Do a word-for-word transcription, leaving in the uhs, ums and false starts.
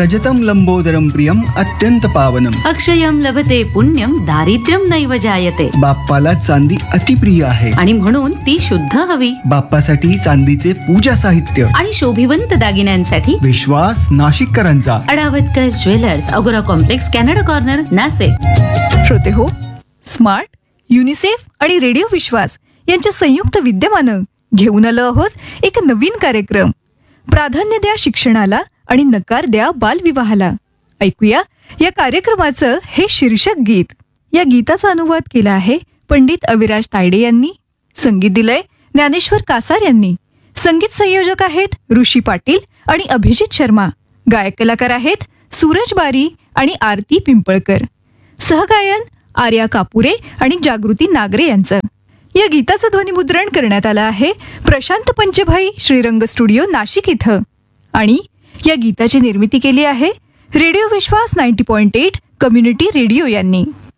रजतं लंबोदरं प्रियम अत्यंत पावनम. अक्षयम लभते पुण्यम दारिद्र्यम नैव जायते. बाप्पाला चांदी अतिप्रिय आहे आणि म्हणून ती शुद्ध हवी. बाप्पासाठी चांदीचे पूजा साहित्य आणि शोभिवंत दागिन्यांसाठी विश्वास नाशिककरांचा. अडावतकर ज्वेलर्स, अगोरा कॉम्प्लेक्स, कॅनडा कॉर्नर, नाशिक. श्रोते हो, स्मार्ट, युनिसेफ आणि रेडिओ विश्वास यांच्या संयुक्त विद्यमानं घेऊन आलो आहोत एक नवीन कार्यक्रम. प्राधान्य द्या शिक्षणाला आणि नकार द्या बालविवाहाला. ऐकूया या कार्यक्रमाचं हे शीर्षक गीत. या गीताचा अनुवाद केला आहे पंडित अविराज तायडे यांनी. संगीत दिलंय ज्ञानेश्वर कासार यांनी. संगीत संयोजक आहेत ऋषी पाटील आणि अभिजित शर्मा. गायक कलाकार आहेत सूरज बारी आणि आरती पिंपळकर. सहगायन आर्या कापुरे आणि जागृती नागरे यांचं. या गीताचं ध्वनिमुद्रण करण्यात आलं आहे प्रशांत पंचभाई श्रीरंग स्टुडिओ नाशिक इथं. आणि या गीताची निर्मिती केली आहे रेडिओ विश्वास ninety point eight community radio यांनी.